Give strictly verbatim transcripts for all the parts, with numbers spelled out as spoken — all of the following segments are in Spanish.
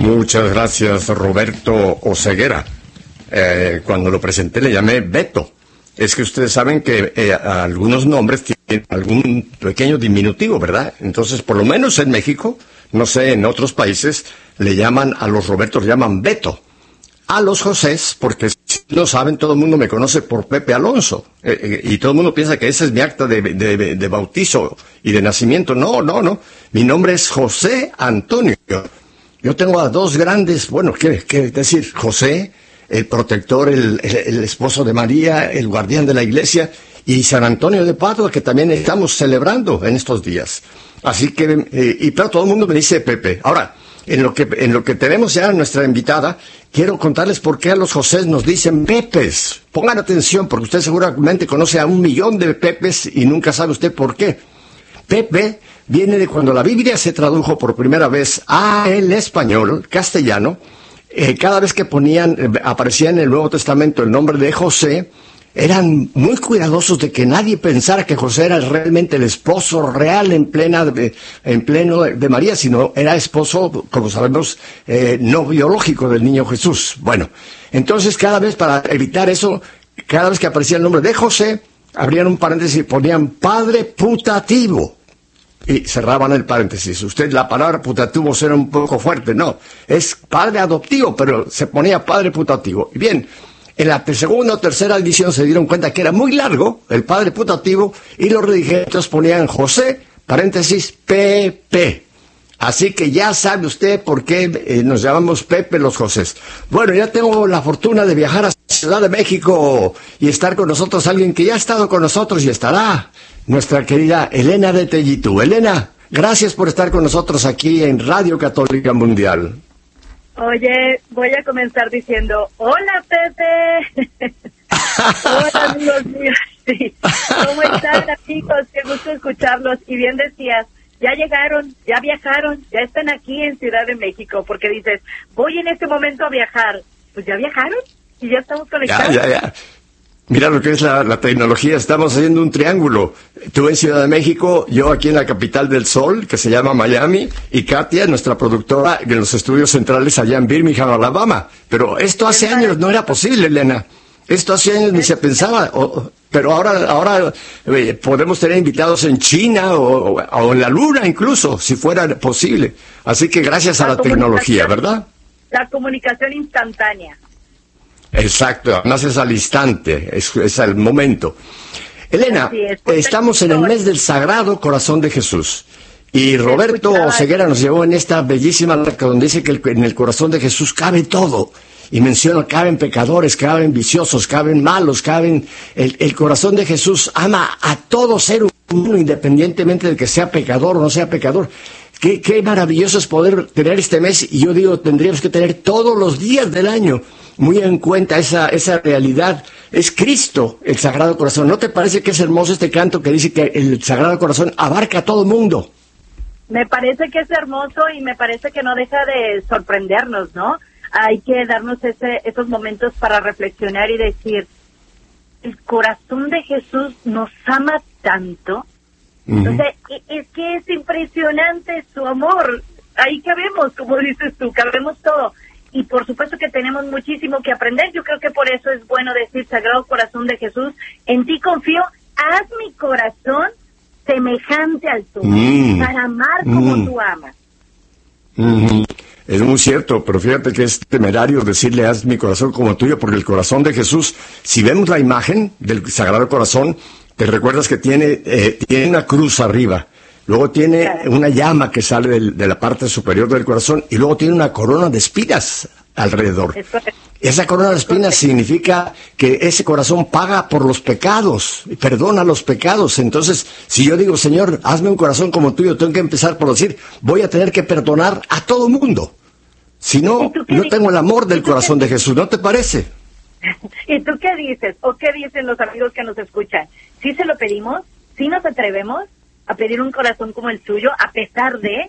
Muchas gracias, Roberto Oseguera. Eh, cuando lo presenté le llamé Beto. Es que ustedes saben que eh, algunos nombres tienen algún pequeño diminutivo, ¿verdad? Entonces, por lo menos en México, no sé, en otros países, le llaman a los Robertos, le llaman Beto. A los Josés, porque si no saben, todo el mundo me conoce por Pepe Alonso. Eh, eh, y todo el mundo piensa que ese es mi acta de, de, de bautizo y de nacimiento. No, no, no. Mi nombre es José Antonio. Yo tengo a dos grandes, bueno, ¿qué, qué decir? José, el protector, el, el, el esposo de María, el guardián de la iglesia, y San Antonio de Padua, que también estamos celebrando en estos días. Así que, eh, y pero todo el mundo me dice Pepe. Ahora, en lo que en lo que tenemos ya a nuestra invitada, quiero contarles por qué a los Josés nos dicen Pepes. Pongan atención, porque usted seguramente conoce a un millón de Pepes y nunca sabe usted por qué. Pepe viene de cuando la Biblia se tradujo por primera vez al español, castellano. Eh, cada vez que ponían, eh, aparecía en el Nuevo Testamento el nombre de José, eran muy cuidadosos de que nadie pensara que José era realmente el esposo real en plena de, en pleno de, de María, sino era esposo, como sabemos, eh, no biológico del niño Jesús. Bueno, entonces cada vez, para evitar eso, cada vez que aparecía el nombre de José, abrían un paréntesis y ponían padre putativo. Y cerraban el paréntesis. Usted, la palabra putativo era un poco fuerte, no. Es padre adoptivo, pero se ponía padre putativo. Y bien, en la segunda o tercera edición se dieron cuenta que era muy largo el padre putativo y los redigentes ponían José, paréntesis, Pepe. Así que ya sabe usted por qué eh, nos llamamos Pepe los Josés. Bueno, ya tengo la fortuna de viajar a Ciudad de México y estar con nosotros alguien que ya ha estado con nosotros y estará, nuestra querida Elena de Tellitú. Elena, gracias por estar con nosotros aquí en Radio Católica Mundial. Oye, voy a comenzar diciendo, hola Pepe. Hola amigos míos. Sí. ¿Cómo están amigos? Qué gusto escucharlos. Y bien decías, ya llegaron, ya viajaron, ya están aquí en Ciudad de México, porque dices, voy en este momento a viajar. Pues ya viajaron y ya estamos conectados. Ya, ya, ya. Mira lo que es la, la tecnología, estamos haciendo un triángulo. Tú en Ciudad de México, yo aquí en la capital del sol, que se llama Miami, y Katia, nuestra productora, en los estudios centrales allá en Birmingham, Alabama. Pero esto hace años no era posible, Elena. Esto hace años ni se pensaba. O, pero ahora ahora eh, podemos tener invitados en China o, o, o en la Luna incluso, si fuera posible. Así que gracias a la tecnología, ¿verdad? La comunicación instantánea. Exacto, además es al instante, es, es al momento. Elena, es, estamos en el mes del Sagrado Corazón de Jesús. Y Roberto Oseguera nos llevó en esta bellísima marca donde dice que el, en el corazón de Jesús cabe todo. Y menciona, caben pecadores, caben viciosos, caben malos, caben... El, el corazón de Jesús ama a todo ser humano, independientemente de que sea pecador o no sea pecador. Qué, qué maravilloso es poder tener este mes, y yo digo, tendríamos que tener todos los días del año muy en cuenta esa, esa realidad. Es Cristo, el Sagrado Corazón. ¿No te parece que es hermoso este canto que dice que el Sagrado Corazón abarca a todo el mundo? Me parece que es hermoso y me parece que no deja de sorprendernos, ¿no? Hay que darnos ese, esos momentos para reflexionar y decir, el corazón de Jesús nos ama tanto. Uh-huh. Entonces, es que es impresionante su amor. Ahí cabemos, como dices tú, cabemos todo. Y por supuesto que tenemos muchísimo que aprender. Yo creo que por eso es bueno decir, Sagrado Corazón de Jesús, en ti confío, haz mi corazón semejante al tuyo, mm. para amar como mm. tú amas. Mm. Es muy cierto, pero fíjate que es temerario decirle haz mi corazón como tuyo, porque el corazón de Jesús, si vemos la imagen del Sagrado Corazón, te recuerdas que tiene, eh, tiene una cruz arriba. Luego tiene una llama que sale del, de la parte superior del corazón y luego tiene una corona de espinas alrededor. Esa corona de espinas significa que ese corazón paga por los pecados, perdona los pecados. Entonces, si yo digo, Señor, hazme un corazón como tuyo, tengo que empezar por decir, voy a tener que perdonar a todo mundo. Si no, no tengo el amor del corazón de Jesús, ¿no te parece? ¿Y tú qué dices? ¿O qué dicen los amigos que nos escuchan? ¿Sí se lo pedimos? ¿Sí nos atrevemos a pedir un corazón como el tuyo, a pesar de?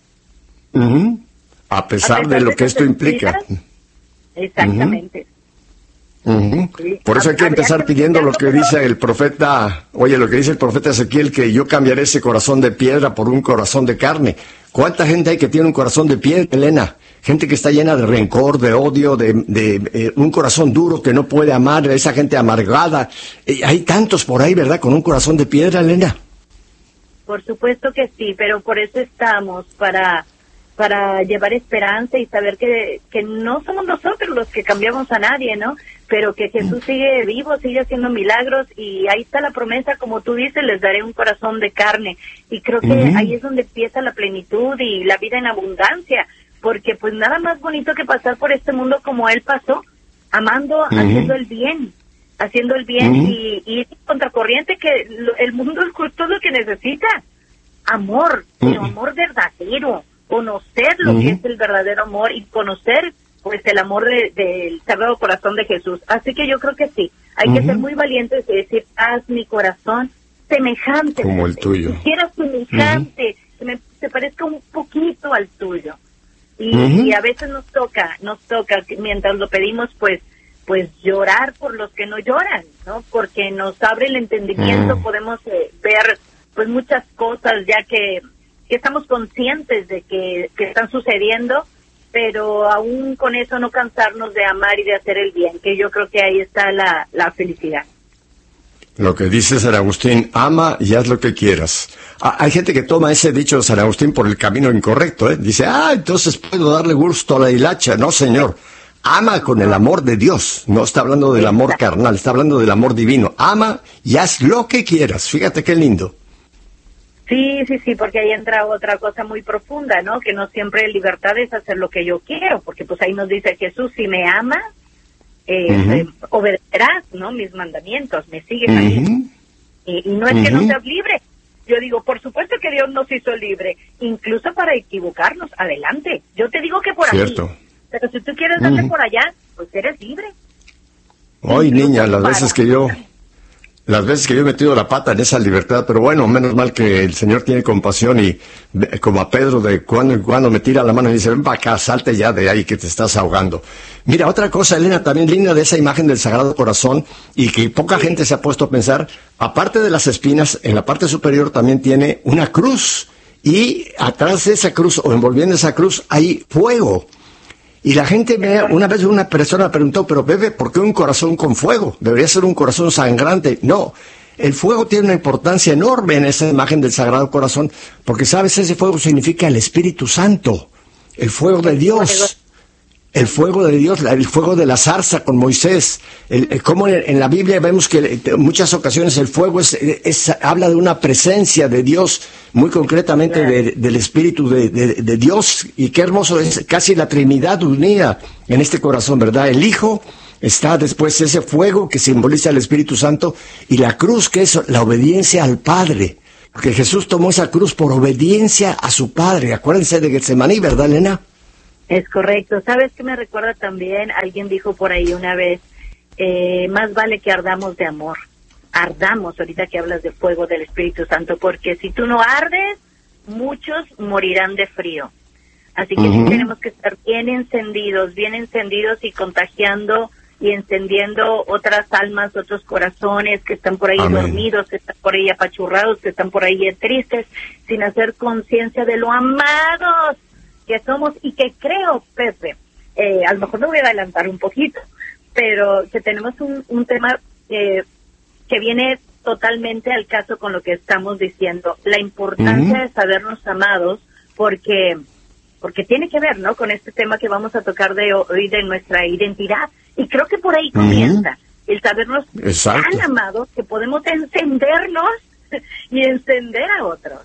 Uh-huh. A pesar, a pesar de lo de que esto implica. Exactamente. Uh-huh. Sí. Por eso hay que empezar pidiendo lo que dice el profeta, oye, lo que dice el profeta Ezequiel, que yo cambiaré ese corazón de piedra por un corazón de carne. ¿Cuánta gente hay que tiene un corazón de piedra, Elena? gente que está llena de rencor, de odio, de, de eh, un corazón duro que no puede amar, esa gente amargada. Eh, hay tantos por ahí, ¿verdad?, con un corazón de piedra, Elena. Por supuesto que sí, pero por eso estamos, para para llevar esperanza y saber que, que no somos nosotros los que cambiamos a nadie, ¿no? Pero que Jesús sigue vivo, sigue haciendo milagros, y ahí está la promesa, como tú dices, les daré un corazón de carne. Y creo que uh-huh. ahí es donde empieza la plenitud y la vida en abundancia, porque pues nada más bonito que pasar por este mundo como Él pasó, amando, uh-huh. haciendo el bien, haciendo el bien uh-huh. y, y contracorriente, que lo, el mundo es justo lo que necesita, amor, uh-huh. pero amor verdadero. Conocer lo uh-huh. que es el verdadero amor y conocer pues el amor del de, Sagrado Corazón de Jesús. Así que yo creo que sí, hay uh-huh. que ser muy valientes y decir, haz mi corazón semejante como el tuyo, si quieras semejante, uh-huh. que me, se parezca un poquito al tuyo. Y, uh-huh. y a veces nos toca, nos toca mientras lo pedimos, pues pues llorar por los que no lloran, ¿no? Porque nos abre el entendimiento, uh-huh. podemos eh, ver pues muchas cosas ya que que estamos conscientes de que, que están sucediendo, pero aún con eso no cansarnos de amar y de hacer el bien, que yo creo que ahí está la, la felicidad. Lo que dice San Agustín, ama y haz lo que quieras. Ah, hay gente que toma ese dicho de San Agustín por el camino incorrecto, ¿eh? Dice, ah, entonces puedo darle gusto a la hilacha. No, señor. Ama con el amor de Dios. No está hablando del amor carnal, está hablando del amor divino. Ama y haz lo que quieras. Fíjate qué lindo. Sí, sí, sí, porque ahí entra otra cosa muy profunda, ¿no? Que no siempre libertad es hacer lo que yo quiero, porque pues ahí nos dice Jesús, si me amas, eh, uh-huh. eh, obedecerás, ¿no? Mis mandamientos, me sigues uh-huh. a mí. Y, y no es uh-huh. que no seas libre. Yo digo, por supuesto que Dios nos hizo libre, incluso para equivocarnos, adelante. Yo te digo que por Cierto. aquí, pero si tú quieres darle uh-huh. por allá, pues eres libre. Ay, niña, las veces que yo... Las veces que yo he metido la pata en esa libertad, pero bueno, menos mal que el Señor tiene compasión y como a Pedro de cuando en cuando me tira la mano y dice, ven para acá, salte ya de ahí que te estás ahogando. Mira, otra cosa, Elena, también linda de esa imagen del Sagrado Corazón y que poca gente se ha puesto a pensar, aparte de las espinas, en la parte superior también tiene una cruz y atrás de esa cruz o envolviendo esa cruz hay fuego. Y la gente, me, una vez una persona preguntó, pero bebé, ¿por qué un corazón con fuego? Debería ser un corazón sangrante. No, el fuego tiene una importancia enorme en esa imagen del Sagrado Corazón, porque, ¿sabes? Ese fuego significa el Espíritu Santo, el fuego de Dios. El fuego de Dios, el fuego de la zarza con Moisés. El, el, como en, en la Biblia vemos que en muchas ocasiones el fuego es, es, habla de una presencia de Dios, muy concretamente de, del Espíritu de, de, de Dios. Y qué hermoso es casi la Trinidad unida en este corazón, ¿verdad? El Hijo, está después ese fuego que simboliza el Espíritu Santo y la cruz que es la obediencia al Padre. Porque Jesús tomó esa cruz por obediencia a su Padre. Acuérdense de Getsemaní, ¿verdad, Elena? Es correcto. ¿Sabes qué me recuerda también? Alguien dijo por ahí una vez, eh, más vale que ardamos de amor. Ardamos, ahorita que hablas de fuego del Espíritu Santo, porque si tú no ardes, muchos morirán de frío. Así que uh-huh. sí tenemos que estar bien encendidos, bien encendidos y contagiando y encendiendo otras almas, otros corazones que están por ahí Amén. dormidos, que están por ahí apachurrados, que están por ahí tristes, sin hacer conciencia de lo amados que somos y que creo, Pepe, eh, a lo mejor me voy a adelantar un poquito, pero que tenemos un, un tema eh, que viene totalmente al caso con lo que estamos diciendo, la importancia uh-huh. de sabernos amados, porque porque tiene que ver, ¿no?, con este tema que vamos a tocar de hoy de nuestra identidad, y creo que por ahí uh-huh. comienza el sabernos Exacto. tan amados que podemos encendernos y encender a otros.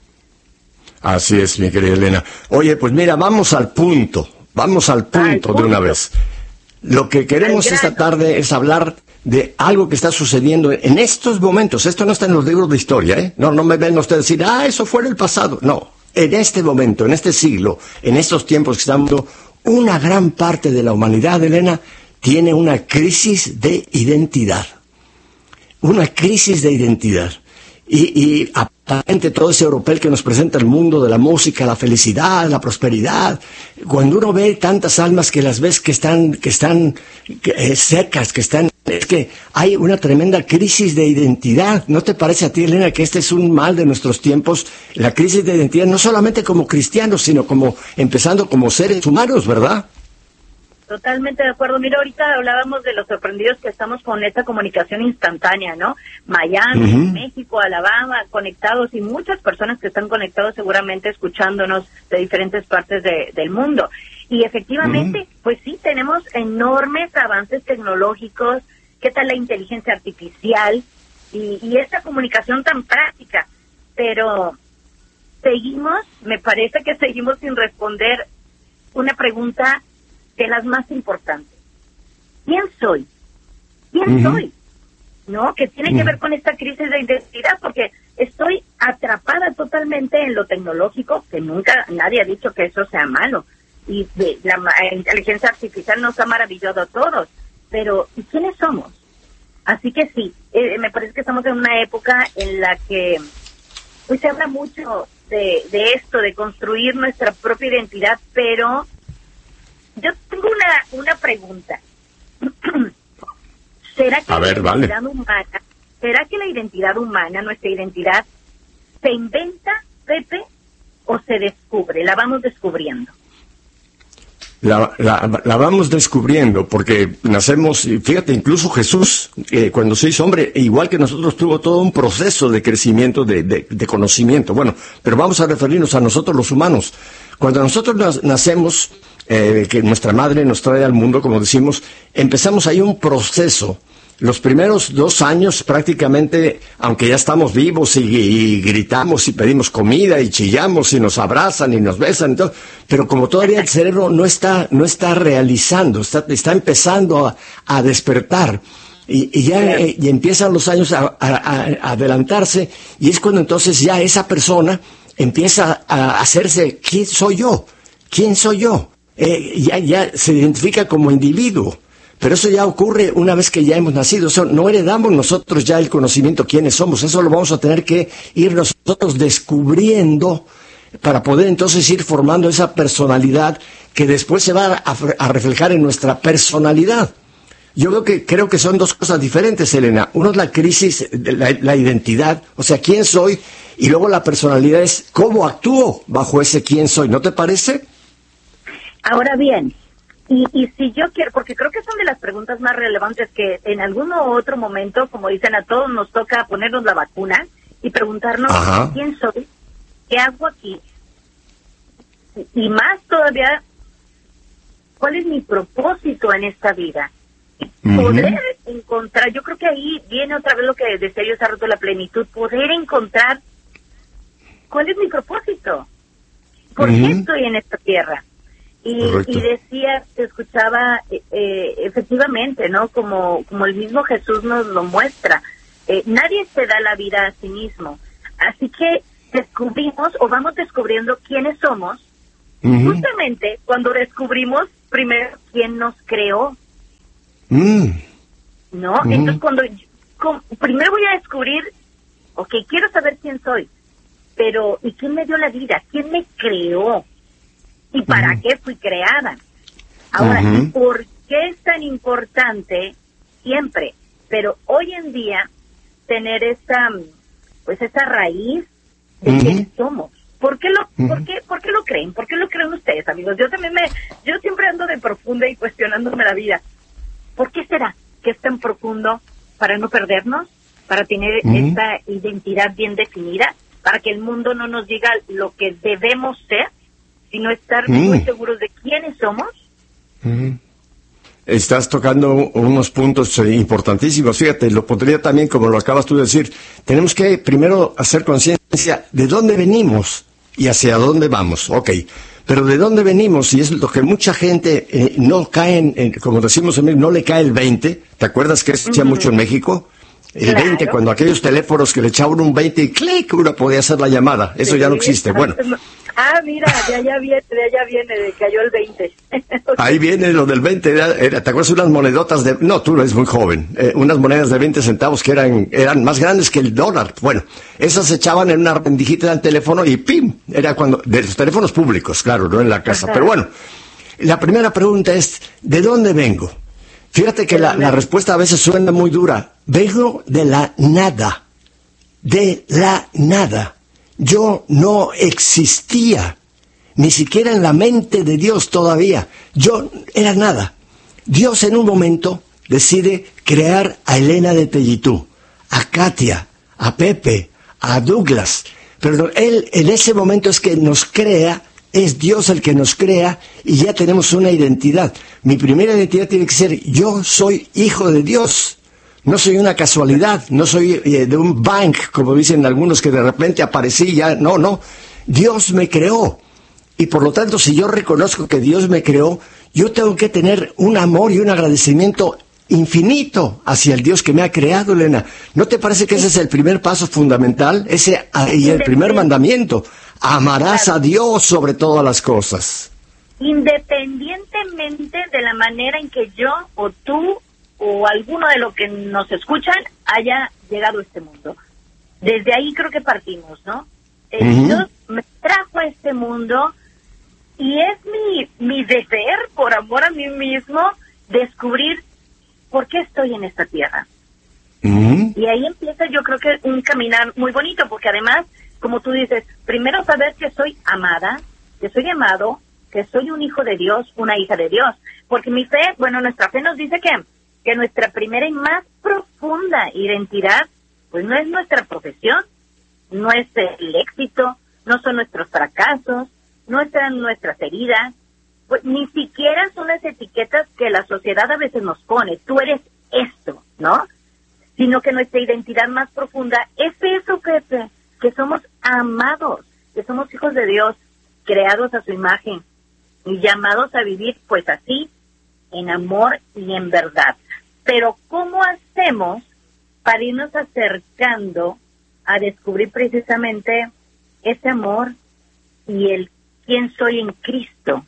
Así es, mi querida Elena. Oye, pues mira, vamos al punto, vamos al punto, al punto. de una vez. Lo que queremos esta tarde es hablar de algo que está sucediendo en estos momentos. Esto no está en los libros de historia, ¿eh? No, no me ven ustedes decir, ah, eso fue en el pasado. No, en este momento, en este siglo, en estos tiempos que estamos, una gran parte de la humanidad, Elena, tiene una crisis de identidad. Una crisis de identidad. Y, y aparte todo ese europeo que nos presenta el mundo de la música, la felicidad, la prosperidad. Cuando uno ve tantas almas que las ves que están, que están que, eh, secas, que están, es que hay una tremenda crisis de identidad. ¿No te parece a ti, Elena, que este es un mal de nuestros tiempos? La crisis de identidad, no solamente como cristianos, sino como, empezando como seres humanos, ¿verdad? Totalmente de acuerdo. Mira, ahorita hablábamos de los sorprendidos que estamos con esta comunicación instantánea, ¿no? Miami, uh-huh. México, Alabama, conectados, y muchas personas que están conectados seguramente escuchándonos de diferentes partes de, del mundo. Y efectivamente, uh-huh. pues sí, tenemos enormes avances tecnológicos. ¿Qué tal la inteligencia artificial? Y, y esta comunicación tan práctica. Pero seguimos, me parece que seguimos sin responder una pregunta de las más importantes. ¿Quién soy? ¿Quién uh-huh. soy? ¿No? Que tiene uh-huh. que ver con esta crisis de identidad, porque estoy atrapada totalmente en lo tecnológico, que nunca nadie ha dicho que eso sea malo. Y de, la, la inteligencia artificial nos ha maravillado a todos. Pero, ¿y quiénes somos? Así que sí, eh, me parece que estamos en una época en la que pues se habla mucho de, de esto, de construir nuestra propia identidad, pero yo tengo una una pregunta. ¿Será que A ver, la identidad vale. humana, será que la identidad humana, nuestra identidad, se inventa, Pepe, o se descubre? La vamos descubriendo. La, la, la vamos descubriendo, porque nacemos, fíjate, incluso Jesús, eh, cuando se hizo hombre, igual que nosotros, tuvo todo un proceso de crecimiento, de, de, de conocimiento. Bueno, pero vamos a referirnos a nosotros los humanos. Cuando nosotros nas, nacemos, eh, que nuestra madre nos trae al mundo, como decimos, empezamos ahí un proceso. Los primeros dos años prácticamente, aunque ya estamos vivos y, y gritamos y pedimos comida y chillamos y nos abrazan y nos besan y todo, pero como todavía el cerebro no está, no está realizando, está, está empezando a, a despertar. Y, y ya eh, y empiezan los años a, a, a adelantarse, y es cuando entonces ya esa persona empieza a hacerse, ¿quién soy yo? ¿Quién soy yo? Eh, ya, ya se identifica como individuo. Pero eso ya ocurre una vez que ya hemos nacido. O sea, no heredamos nosotros ya el conocimiento quiénes somos. Eso lo vamos a tener que ir nosotros descubriendo para poder entonces ir formando esa personalidad que después se va a, a reflejar en nuestra personalidad. Yo creo que, creo que son dos cosas diferentes, Elena. Uno es la crisis de la, la identidad, o sea, quién soy, y luego la personalidad es cómo actúo bajo ese quién soy. ¿No te parece? Ahora bien, Y, y si yo quiero, porque creo que son de las preguntas más relevantes que en algún u otro momento, como dicen, a todos nos toca ponernos la vacuna y preguntarnos Ajá. quién soy, qué hago aquí, y más todavía, cuál es mi propósito en esta vida. Uh-huh. Poder encontrar, yo creo que ahí viene otra vez lo que decía yo hace rato, la plenitud, poder encontrar cuál es mi propósito, por uh-huh. qué estoy en esta tierra. Y, y decía, te escuchaba, eh, eh, efectivamente, ¿no? Como, como el mismo Jesús nos lo muestra, eh, nadie se da la vida a sí mismo. Así que descubrimos, o vamos descubriendo quiénes somos, uh-huh. justamente cuando descubrimos primero quién nos creó. Mm. ¿No? Uh-huh. Entonces, cuando, con, primero voy a descubrir, ok, quiero saber quién soy, pero, ¿y quién me dio la vida? ¿Quién me creó? ¿Y para uh-huh. qué fui creada? Ahora, uh-huh. ¿y por qué es tan importante siempre, pero hoy en día, tener esa, pues esa raíz de uh-huh. quiénes somos? ¿Por qué lo, uh-huh. por qué, por qué lo creen? ¿Por qué lo creen ustedes, amigos? Yo también me, yo siempre ando de profunda y cuestionándome la vida. ¿Por qué será que es tan profundo para no perdernos? Para tener uh-huh. esta identidad bien definida, para que el mundo no nos diga lo que debemos ser, sino estar mm. muy seguros de quiénes somos. Mm. Estás tocando unos puntos importantísimos. Fíjate, lo pondría también, como lo acabas tú de decir, tenemos que primero hacer conciencia de dónde venimos y hacia dónde vamos. Ok, pero de dónde venimos, y es lo que mucha gente eh, no cae, en, en, como decimos en México, no le cae el veinte. ¿Te acuerdas que eso se hacía uh-huh. mucho en México? El claro. veinte, cuando aquellos teléfonos que le echaban un veinte y clic, uno podía hacer la llamada. Eso sí, ya no existe. Bueno. Ah, mira, de allá viene, de allá viene, de cayó el veinte. Ahí viene lo del veinte, era, era, ¿te acuerdas unas monedotas de, no, tú eres muy joven, eh, unas monedas de veinte centavos que eran, eran más grandes que el dólar? Bueno, esas se echaban en una rendijita del teléfono y ¡pim! Era cuando, de los teléfonos públicos, claro, no en la casa. Ajá. Pero bueno, la primera pregunta es, ¿de dónde vengo? Fíjate que la, la respuesta a veces suena muy dura. Vengo de la nada, de la nada. Yo no existía, ni siquiera en la mente de Dios todavía. Yo era nada. Dios en un momento decide crear a Elena de Tellitú, a Katia, a Pepe, a Douglas. Pero Él en ese momento es que nos crea, es Dios el que nos crea y ya tenemos una identidad. Mi primera identidad tiene que ser, yo soy hijo de Dios. No soy una casualidad, no soy eh, de un bank, como dicen algunos, que de repente aparecí ya. No, no. Dios me creó. Y por lo tanto, si yo reconozco que Dios me creó, yo tengo que tener un amor y un agradecimiento infinito hacia el Dios que me ha creado, Elena. ¿No te parece que ese es el primer paso fundamental? Ese y el primer mandamiento. Amarás a Dios sobre todas las cosas. Independientemente de la manera en que yo o tú o alguno de los que nos escuchan haya llegado a este mundo. Desde ahí creo que partimos, ¿no? Eh, uh-huh. Dios me trajo a este mundo y es mi, mi deber, por amor a mí mismo, descubrir por qué estoy en esta tierra. Uh-huh. Y ahí empieza, yo creo que un caminar muy bonito, porque además, como tú dices, primero saber que soy amada, que soy amado, que soy un hijo de Dios, una hija de Dios. Porque mi fe, bueno, nuestra fe nos dice que que nuestra primera y más profunda identidad, pues no es nuestra profesión, no es el éxito, no son nuestros fracasos, no están nuestras heridas, pues ni siquiera son las etiquetas que la sociedad a veces nos pone, tú eres esto, ¿no? Sino que nuestra identidad más profunda es eso, Pepe, que somos amados, que somos hijos de Dios, creados a su imagen y llamados a vivir pues así, en amor y en verdad. Pero ¿cómo hacemos para irnos acercando a descubrir precisamente ese amor y el quién soy en Cristo?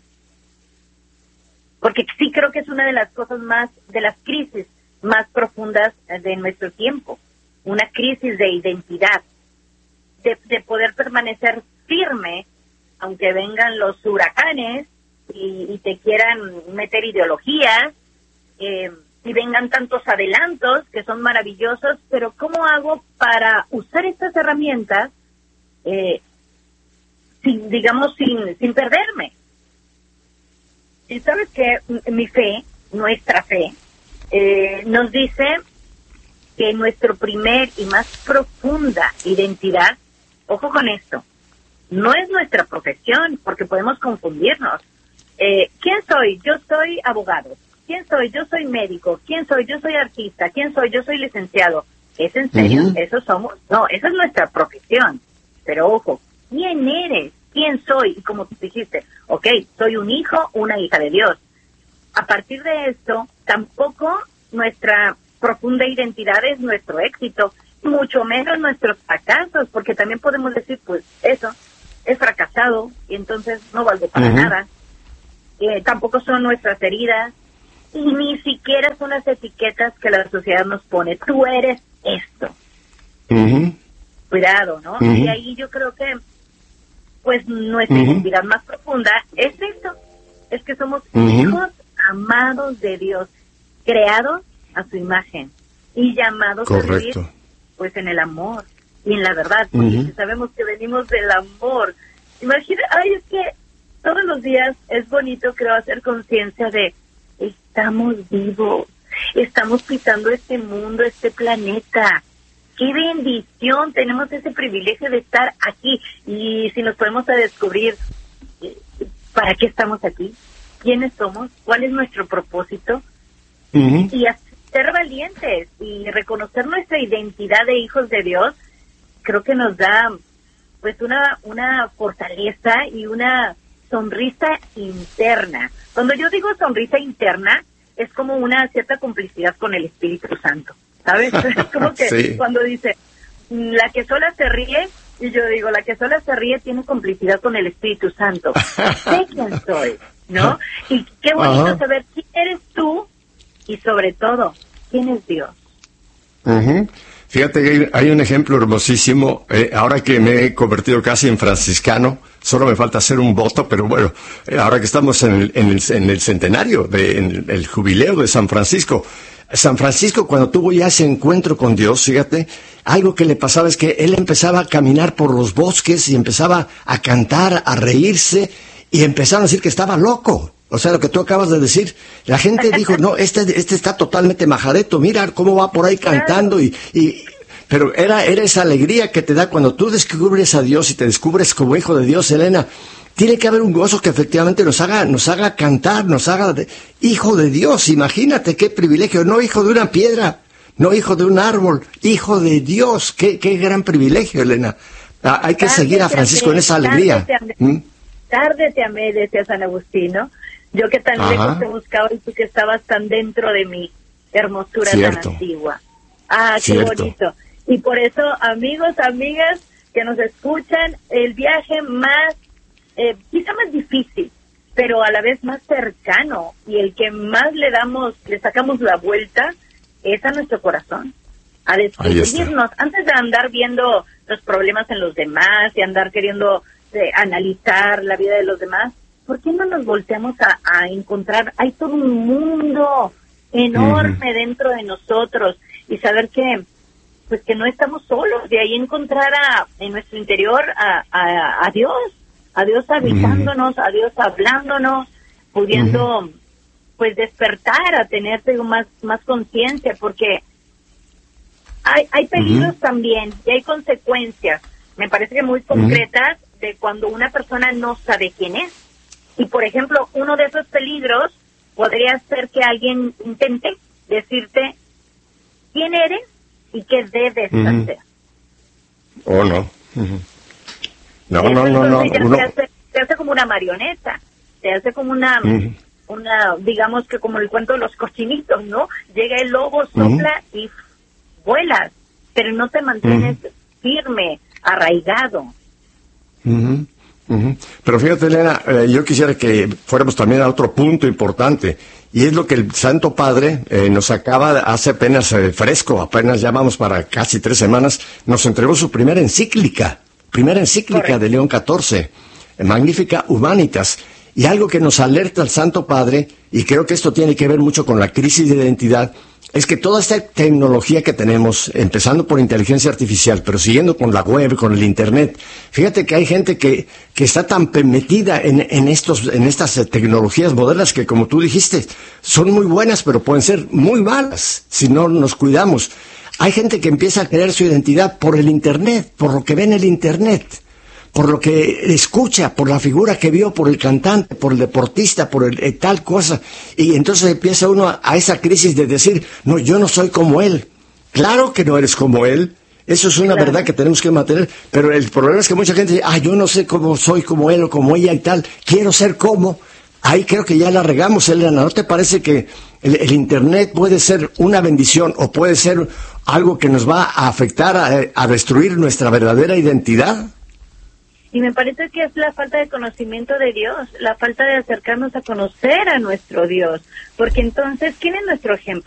Porque sí creo que es una de las cosas más, de las crisis más profundas de nuestro tiempo. Una crisis de identidad, de, de poder permanecer firme, aunque vengan los huracanes y, y te quieran meter ideologías, eh, y vengan tantos adelantos que son maravillosos, pero ¿cómo hago para usar estas herramientas eh, sin, digamos, sin, sin perderme? Y sabes que mi fe, nuestra fe, eh, nos dice que nuestro primer y más profunda identidad, ojo con esto, no es nuestra profesión, porque podemos confundirnos. Eh, ¿Quién soy? Yo soy abogado. ¿Quién soy? Yo soy médico. ¿Quién soy? Yo soy artista. ¿Quién soy? Yo soy licenciado. ¿Es en serio? Uh-huh. ¿Eso somos? No, esa es nuestra profesión. Pero ojo, ¿quién eres? ¿Quién soy? Y como tú dijiste, ok, soy un hijo, una hija de Dios. A partir de esto, tampoco nuestra profunda identidad es nuestro éxito, mucho menos nuestros fracasos, porque también podemos decir, pues eso, es fracasado y entonces no valgo para uh-huh. nada. Eh, tampoco son nuestras heridas. Y ni siquiera son las etiquetas que la sociedad nos pone. Tú eres esto. Uh-huh. Cuidado, ¿no? Uh-huh. Y ahí yo creo que, pues, nuestra uh-huh. identidad más profunda es esto. Es que somos uh-huh. hijos amados de Dios, creados a su imagen y llamados Correcto. a vivir, pues, en el amor y en la verdad. Porque uh-huh. si sabemos que venimos del amor. Imagina, ay, es que todos los días es bonito, creo, hacer conciencia de estamos vivos, estamos pisando este mundo, este planeta. ¡Qué bendición! Tenemos ese privilegio de estar aquí. Y si nos podemos a descubrir para qué estamos aquí, quiénes somos, cuál es nuestro propósito, uh-huh. y ser valientes y reconocer nuestra identidad de hijos de Dios, creo que nos da pues una, una fortaleza y una sonrisa interna. Cuando yo digo sonrisa interna, es como una cierta complicidad con el Espíritu Santo, ¿sabes? Es como que sí. Cuando dice, la que sola se ríe, Y yo digo, la que sola se ríe tiene complicidad con el Espíritu Santo. Sé quién soy, ¿no? Y qué bonito Ajá. saber quién eres tú y sobre todo, quién es Dios. Uh-huh. Fíjate que hay un ejemplo hermosísimo, eh, ahora que me he convertido casi en franciscano, solo me falta hacer un voto, pero bueno, eh, ahora que estamos en el, en el, en el centenario, de, en el jubileo de San Francisco, San Francisco cuando tuvo ya ese encuentro con Dios, fíjate, algo que le pasaba es que él empezaba a caminar por los bosques y empezaba a cantar, a reírse, y empezaron a decir que estaba loco. O sea, lo que tú acabas de decir, la gente dijo, no, este este está totalmente majadeto, mira cómo va por ahí cantando, y, y pero era, era esa alegría que te da cuando tú descubres a Dios y te descubres como hijo de Dios, Elena. Tiene que haber un gozo que efectivamente nos haga, nos haga cantar, nos haga de, hijo de Dios. Imagínate qué privilegio, no hijo de una piedra, no hijo de un árbol, hijo de Dios. Qué, qué gran privilegio, Elena. Ah, hay que tarde seguir a Francisco amé, en esa alegría. Tarde te, amé, ¿Mm? tarde te amé, decía San Agustín, ¿no? Yo que tan Ajá. lejos te buscaba y tú que estabas tan dentro de mi hermosura Cierto. tan antigua. Ah, qué Cierto. bonito. Y por eso, amigos, amigas que nos escuchan, el viaje más, eh, quizá más difícil, pero a la vez más cercano y el que más le damos, le sacamos la vuelta, es a nuestro corazón. A descubrirnos, antes de andar viendo los problemas en los demás y andar queriendo eh, analizar la vida de los demás, ¿por qué no nos volteamos a, a encontrar? Hay todo un mundo enorme uh-huh. dentro de nosotros y saber que pues que no estamos solos, de ahí encontrar a, en nuestro interior a, a, a Dios, a Dios habitándonos, uh-huh. a Dios hablándonos, pudiendo uh-huh. pues despertar a tener digo, más, más conciencia, porque hay, hay peligros uh-huh. también y hay consecuencias, me parece que muy concretas, uh-huh. de cuando una persona no sabe quién es. Y, por ejemplo, uno de esos peligros podría ser que alguien intente decirte quién eres y qué debes uh-huh. hacer. Oh, no. Uh-huh. No, no, no, no. Ya uno... te, hace, te hace como una marioneta, te hace como una, uh-huh. una, digamos que como el cuento de los cochinitos, ¿no? Llega el lobo, sopla uh-huh. y vuelas, pero no te mantienes uh-huh. firme, arraigado. Uh-huh. Uh-huh. Pero fíjate, Elena, eh, yo quisiera que fuéramos también a otro punto importante, y es lo que el Santo Padre eh, nos acaba hace apenas eh, fresco, apenas ya vamos para casi tres semanas, nos entregó su primera encíclica, primera encíclica Correcto. de León catorce, Magnificat Humanitas, y algo que nos alerta el Santo Padre, y creo que esto tiene que ver mucho con la crisis de identidad, es que toda esta tecnología que tenemos, empezando por inteligencia artificial, pero siguiendo con la web, con el internet, fíjate que hay gente que, que está tan metida en, en, estos, en estas tecnologías modernas que, como tú dijiste, son muy buenas, pero pueden ser muy malas si no nos cuidamos. Hay gente que empieza a crear su identidad por el internet, por lo que ve en el internet, por lo que escucha, por la figura que vio, por el cantante, por el deportista, por el, eh, tal cosa. Y entonces empieza uno a, a esa crisis de decir, no, yo no soy como él. Claro que no eres como él. Eso es una claro. verdad que tenemos que mantener. Pero el problema es que mucha gente dice, ah, yo no sé cómo soy como él o como ella y tal. Quiero ser como. Ahí creo que ya la regamos, Elena. ¿No te parece que el, el internet puede ser una bendición o puede ser algo que nos va a afectar, a, a destruir nuestra verdadera identidad? Y me parece que es la falta de conocimiento de Dios, la falta de acercarnos a conocer a nuestro Dios, porque entonces, ¿quién es nuestro ejemplo?